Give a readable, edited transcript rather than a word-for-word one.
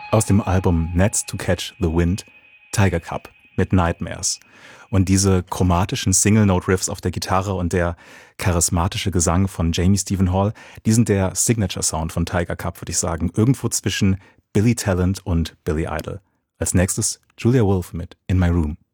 Aus dem Album Nets to Catch the Wind, Tiger Cup mit Nightmares. Und diese chromatischen Single-Note-Riffs auf der Gitarre und der charismatische Gesang von Jamie Stephen Hall, die sind der Signature-Sound von Tiger Cup, würde ich sagen. Irgendwo zwischen Billy Talent und Billy Idol. Als nächstes Julia Wolf mit In My Room.